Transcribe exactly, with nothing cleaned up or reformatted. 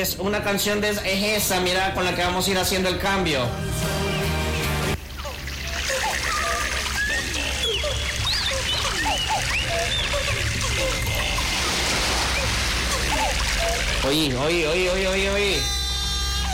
es una canción de es esa, mira, con la que vamos a ir haciendo el cambio. Oye, oye, oye, oye, oye, oye.